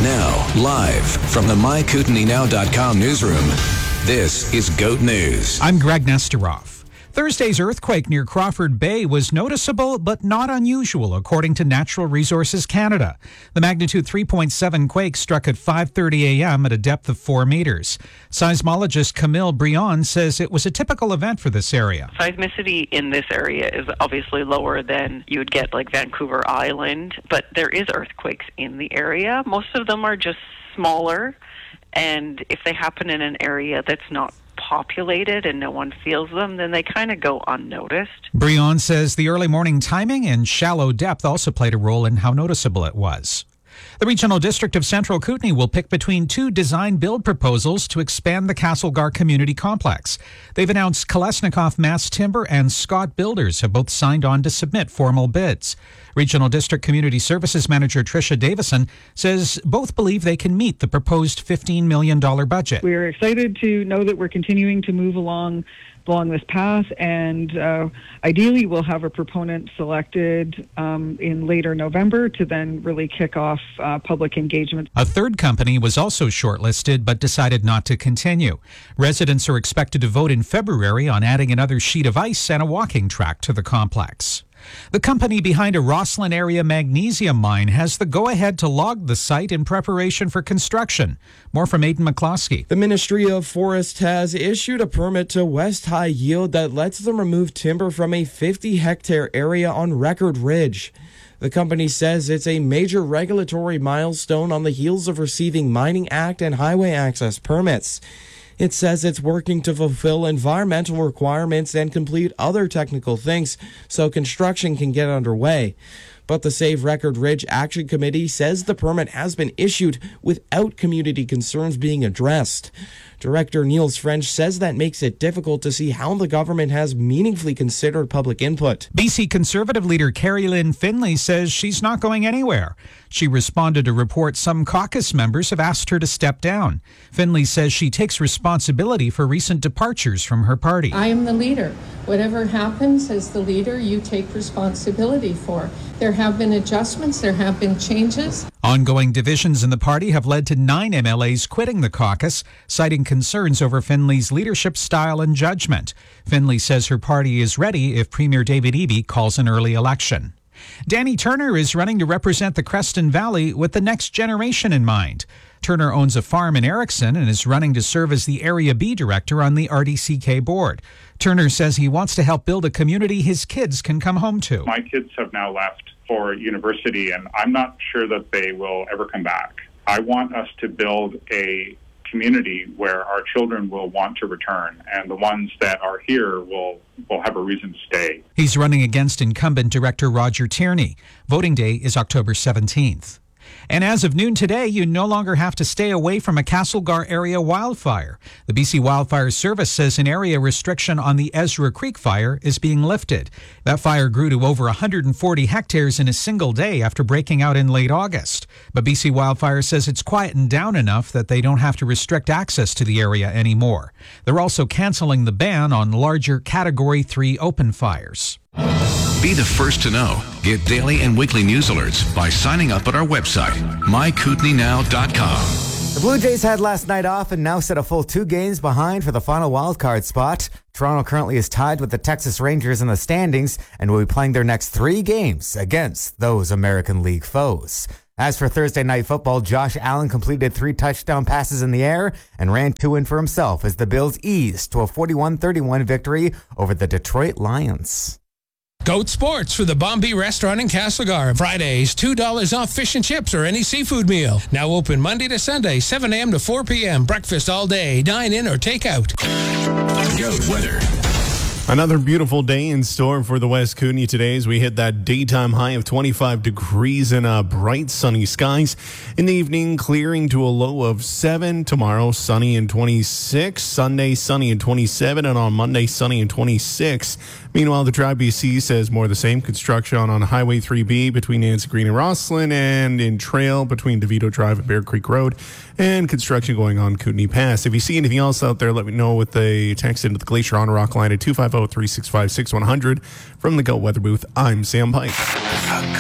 Now, live from the MyKootenaiNow.com newsroom, this is GOAT News. I'm Greg Nesteroff. Thursday's earthquake near Crawford Bay was noticeable but not unusual, according to Natural Resources Canada. The magnitude 3.7 quake struck at 5:30 a.m. at a depth of 4 meters. Seismologist Camille Brion says it was a typical event for this area. Seismicity in this area is obviously lower than you would get like Vancouver Island, but there is earthquakes in the area. Most of them are just smaller, and if they happen in an area that's not populated and no one feels them, then they kind of go unnoticed. Brion says the early morning timing and shallow depth also played a role in how noticeable it was. The Regional District of Central Kootenay will pick between two design-build proposals to expand the Castlegar Community Complex. They've announced Kolesnikoff Mass Timber and Scott Builders have both signed on to submit formal bids. Regional District Community Services Manager Tricia Davison says both believe they can meet the proposed $15 million budget. We're excited to know that we're continuing to move along this path, and ideally we'll have a proponent selected in later November to then really kick off public engagement. A third company was also shortlisted but decided not to continue. Residents are expected to vote in February on adding another sheet of ice and a walking track to the complex. The company behind a Roslyn area magnesium mine has the go-ahead to log the site in preparation for construction. More from Aidan McCloskey. The Ministry of Forests has issued a permit to West High Yield that lets them remove timber from a 50-hectare area on Record Ridge. The company says it's a major regulatory milestone on the heels of receiving Mining Act and highway access permits. It says it's working to fulfill environmental requirements and complete other technical things so construction can get underway. But the Save Record Ridge Action Committee says the permit has been issued without community concerns being addressed. Director Niels French says that makes it difficult to see how the government has meaningfully considered public input. BC Conservative leader Carrie Lynn Finlay says she's not going anywhere. She responded to reports some caucus members have asked her to step down. Finlay says she takes responsibility for recent departures from her party. I am the leader. Whatever happens as the leader, you take responsibility for. There have been adjustments, there have been changes. Ongoing divisions in the party have led to 9 MLAs quitting the caucus, citing concerns over Finlay's leadership style and judgment. Finlay says her party is ready if Premier David Eby calls an early election. Danny Turner is running to represent the Creston Valley with the next generation in mind. Turner owns a farm in Erickson and is running to serve as the Area B director on the RDCK board. Turner says he wants to help build a community his kids can come home to. My kids have now left for university, and I'm not sure that they will ever come back. I want us to build a community where our children will want to return, and the ones that are here will have a reason to stay. He's running against incumbent director Roger Tierney. Voting day is October 17th. And as of noon today, you no longer have to stay away from a Castlegar area wildfire. The BC Wildfire Service says an area restriction on the Ezra Creek fire is being lifted. That fire grew to over 140 hectares in a single day after breaking out in late August. But BC Wildfire says it's quietened down enough that they don't have to restrict access to the area anymore. They're also canceling the ban on larger Category 3 open fires. Be the first to know. Get daily and weekly news alerts by signing up at our website, MyKootenaiNow.com. The Blue Jays had last night off and now sit a full 2 games behind for the final wildcard spot. Toronto currently is tied with the Texas Rangers in the standings and will be playing their next 3 games against those American League foes. As for Thursday night football, Josh Allen completed 3 touchdown passes in the air and ran 2 in for himself as the Bills eased to a 41-31 victory over the Detroit Lions. Goat Sports for the Bombay Restaurant in Castlegar. Fridays, $2 off fish and chips or any seafood meal. Now open Monday to Sunday, 7 a.m. to 4 p.m. Breakfast all day. Dine in or take out. Goat weather. Another beautiful day in store for the West Kootenay today as we hit that daytime high of 25 degrees and bright sunny skies. In the evening, clearing to a low of 7. Tomorrow, sunny and 26. Sunday, sunny and 27. And on Monday, sunny and 26. Meanwhile, the Tribe BC says more of the same. Construction on Highway 3B between Nancy Green and Roslyn, and in Trail between DeVito Drive and Bear Creek Road, and construction going on Kootenay Pass. If you see anything else out there, let me know with a text into the Glacier on Rock line at 250-365-6100. From the Goat Weather Booth, I'm Sam Pike.